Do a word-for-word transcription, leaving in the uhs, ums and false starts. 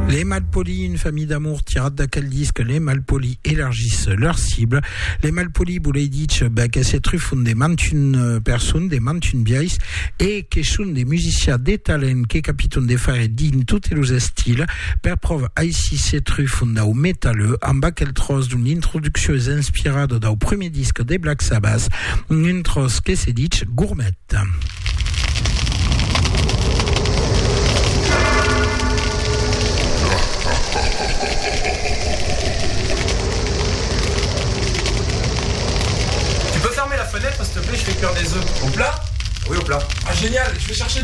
Les malpolis, une famille d'amour, tirade d'aquel disque, les malpolis élargissent leur cible. Les malpolis, voulez dire, bah, que ces trucs font des mantune personnes, des mantune biais, et que sont des musiciens des talents, qui capitonnent des frères et dignes tout et les styles. Per preuve, ici, ces trucs font d'au métalleux, en bas qu'elle trosse d'une introduction inspirée d'au premier disque des Black Sabbath, une trosse qui s'est dit gourmette. Tu peux fermer la fenêtre, s'il te plaît, je fais cuire des œufs. Au plat? Oui, au plat. Ah génial, je vais chercher